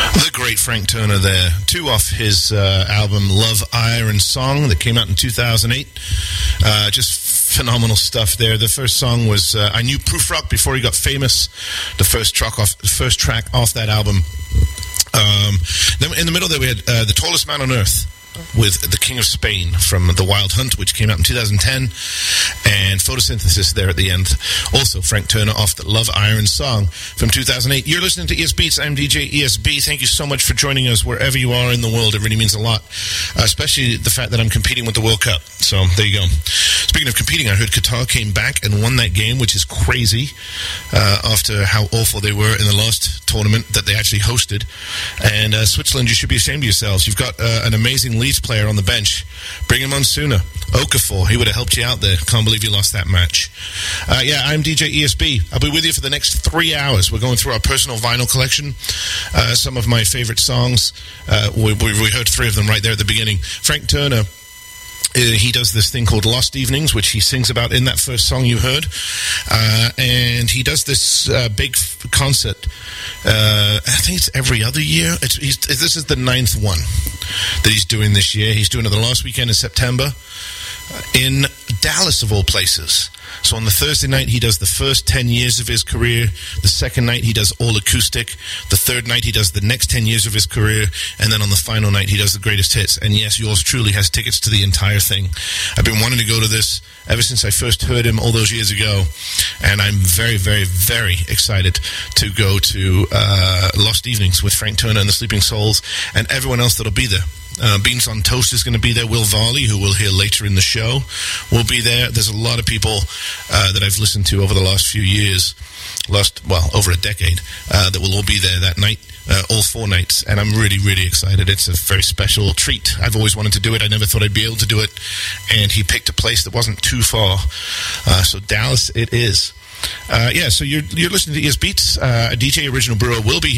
The great Frank Turner there. Two off his album Love, Iron Song that came out in 2008. Just phenomenal stuff there. The first song was I Knew Proof Rock before he got famous. The first track off that album. Then in the middle there we had The Tallest Man on Earth with The King of Spain from The Wild Hunt, which came out in 2010, and Photosynthesis there at the end. Also, Frank Turner off the Love Iron Song from 2008. You're listening to ES Beats. I'm DJ ESB. Thank you so much for joining us wherever you are in the world. It really means a lot, especially the fact that I'm competing with the World Cup. So there you go. Speaking of competing, I heard Qatar came back and won that game, which is crazy after how awful they were in the last tournament that they actually hosted. And Switzerland, you should be ashamed of yourselves. You've got an amazing Leeds player on the bench. Bring him on sooner. Okafor, he would have helped you out there. Can't believe you lost that match. I'm DJ ESB. I'll be with you for the next 3 hours. We're going through our personal vinyl collection. Some of my favorite songs. We heard three of them right there at the beginning. Frank Turner, he does this thing called Lost Evenings, which he sings about in that first song you heard. And he does this big concert. I think it's every other year. This is the 9th one that he's doing this year. He's doing it the last weekend in September in Dallas, of all places. So on the Thursday night, he does the first 10 years of his career. The second night, he does all acoustic. The third night, he does the next 10 years of his career. And then on the final night, he does the greatest hits. And yes, yours truly has tickets to the entire thing. I've been wanting to go to this ever since I first heard him all those years ago. And I'm very, very, very excited to go to Lost Evenings with Frank Turner and the Sleeping Souls and everyone else that'll be there. Beans on Toast is going to be there. Will Varley, who we'll hear later in the show, will be there. There's a lot of people that I've listened to over the last few years, over a decade, that will all be there that night, all 4 nights, and I'm really, really excited. It's a very special treat. I've always wanted to do it. I never thought I'd be able to do it, and he picked a place that wasn't too far. So Dallas it is. So you're listening to ES Beats. DJ Original Brewer will be here.